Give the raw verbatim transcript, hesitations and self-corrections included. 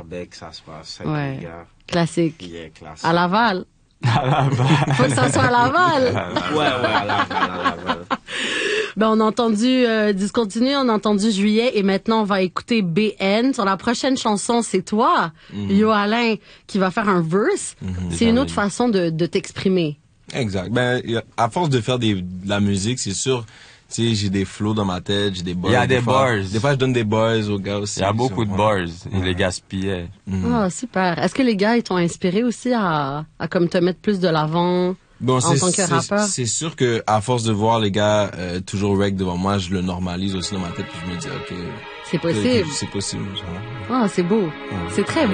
Bec, ça se passe. Ouais. Les gars. Classique. Yeah, classique. À Laval. À Laval. Faut que ça soit à Laval. Ouais, ouais, à Laval, à Laval. Ben, on a entendu euh, Discontinuer, on a entendu Juillet, et maintenant, on va écouter B N. Sur la prochaine chanson, c'est toi, mm-hmm. Yo Alain, qui va faire un verse. Mm-hmm. C'est une autre façon de, de t'exprimer. Exact. Ben, à force de faire des, de la musique, c'est sûr, tu sais, j'ai des flows dans ma tête, j'ai des bars. Il y a des, des fois, bars. Des fois, je donne des bars aux gars aussi. Il y a beaucoup de ouais. bars. Ils les gaspillaient. Mm-hmm. Oh, super. Est-ce que les gars, ils t'ont inspiré aussi à, à comme te mettre plus de l'avant? Bon, en tant que rappeur? C'est sûr que à force de voir les gars euh, toujours rec devant moi, je le normalise aussi dans ma tête, puis je me dis, ok, c'est possible. C'est possible. Ah, oh, c'est beau. Ouais. C'est très beau.